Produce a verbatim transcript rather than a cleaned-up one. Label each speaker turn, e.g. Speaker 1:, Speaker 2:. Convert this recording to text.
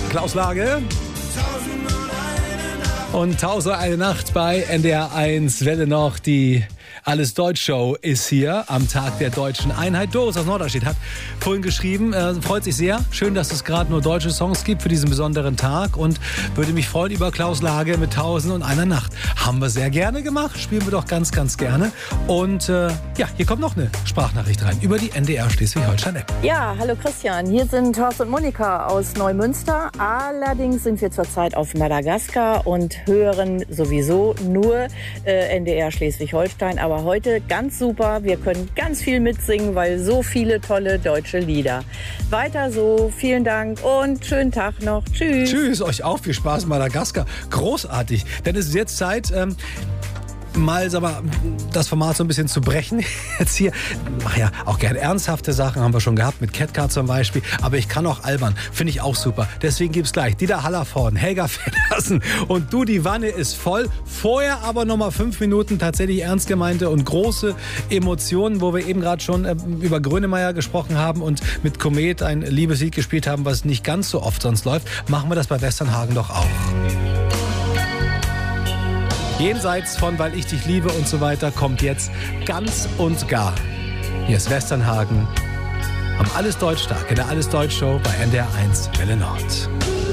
Speaker 1: Klaus Lage. Und Tausend und eine Nacht bei N D R eins. Welle noch, die Alles Deutsch Show ist hier am Tag der deutschen Einheit. Doris aus Norderstedt hat vorhin geschrieben, äh, freut sich sehr. Schön, dass es gerade nur deutsche Songs gibt für diesen besonderen Tag und würde mich freuen über Klaus Lage mit Tausend und einer Nacht. Haben wir sehr gerne gemacht, spielen wir doch ganz, ganz gerne. Und äh, ja, hier kommt noch eine Sprachnachricht rein über die N D R Schleswig-Holstein-App.
Speaker 2: Ja, hallo Christian, hier sind Horst und Monika aus Neumünster. Allerdings sind wir zurzeit auf Madagaskar und hören sowieso nur äh, N D R Schleswig-Holstein. Aber heute ganz super, wir können ganz viel mitsingen, weil so viele tolle deutsche Lieder. Weiter so, vielen Dank und schönen Tag noch. Tschüss.
Speaker 1: Tschüss, euch auch viel Spaß in Madagaskar. Großartig, denn es ist jetzt Zeit... Ähm mal sag mal, das Format so ein bisschen zu brechen. Jetzt hier, ach ja, auch gerne ernsthafte Sachen haben wir schon gehabt, mit Catcar zum Beispiel, aber ich kann auch albern, finde ich auch super. Deswegen gibt's gleich Dieter Hallervorden, Helga Feddersen und Du, die Wanne ist voll. Vorher aber nochmal fünf Minuten tatsächlich ernst gemeinte und große Emotionen, wo wir eben gerade schon äh, über Grönemeyer gesprochen haben und mit Komet ein Liebeslied gespielt haben, was nicht ganz so oft sonst läuft. Machen wir das bei Westernhagen doch auch. Jenseits von Weil ich dich liebe und so weiter kommt jetzt ganz und gar. Hier ist Westernhagen am Alles Deutsch Tag in der Alles Deutsch Show bei N D R eins Welle Nord.